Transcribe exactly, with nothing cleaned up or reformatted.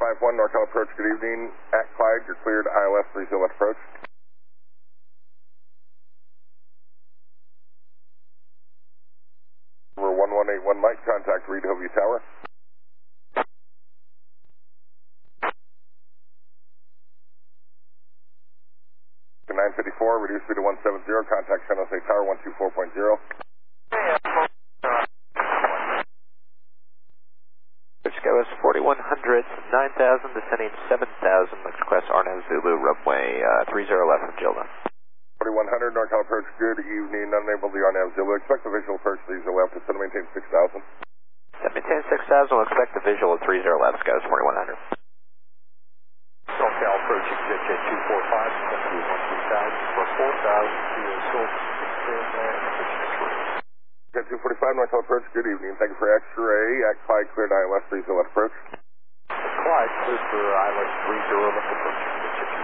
five one, NorCal approach, good evening. At Clyde, you're cleared, I L S three zero left approach. Number one one eight one Mike, contact Reed Hillview Tower. nine fifty-four, reduce speed to one seventy, contact San Jose Tower one two four point zero. Go is forty-one hundred, nine thousand, descending seven thousand, express Arnav Zulu, runway uh, three zero left from Gilda. forty-one hundred, NorCal approach, good evening, unable to Arnav Zulu, expect the visual approach three zero left, descend to maintain six thousand. Descend maintain six thousand, we'll expect the visual at three zero left, Scott is forty-one hundred. NorCal approach, exit jet two four five, descend to one three thousand, for four thousand, to Silk, Jet two forty-five, NorCal approach, good evening. Thank you for X-ray. At Clyde, cleared I L S three zero left approach. Clyde, cleared for I L S three zero left approach.